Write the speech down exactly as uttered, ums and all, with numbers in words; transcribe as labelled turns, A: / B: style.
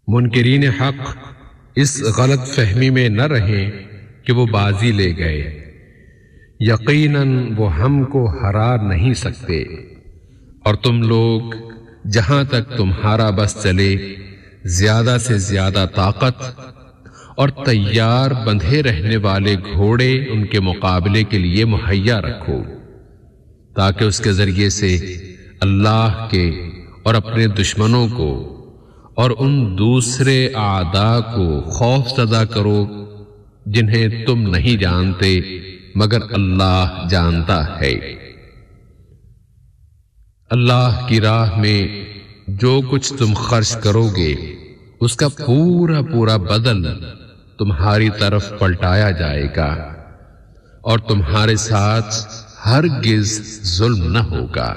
A: मुनकिरीन हक इस गलत फहमी में न रहें कि वो बाजी ले गए। यकीनन वो हमको हरा नहीं सकते, और तुम लोग जहां तक तुम्हारा बस चले ज्यादा से ज्यादा ताकत और तैयार बंधे रहने वाले घोड़े उनके मुकाबले के लिए मुहैया रखो, ताकि उसके जरिए से अल्लाह के और अपने दुश्मनों को और उन दूसरे आदा को खौफ सदा करो जिन्हें तुम नहीं जानते मगर अल्लाह जानता है। अल्लाह की राह में जो कुछ तुम खर्च करोगे उसका पूरा पूरा बदल तुम्हारी तरफ पलटाया जाएगा, और तुम्हारे साथ हरगिज जुल्म न होगा।